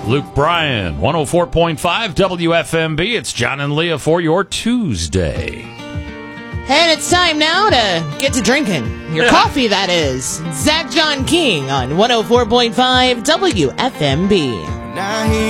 Luke Bryan, 104.5 WFMB. It's John and Leah for your Tuesday. And it's time now to get to drinking. Your coffee, that is. Zach John King on 104.5 WFMB.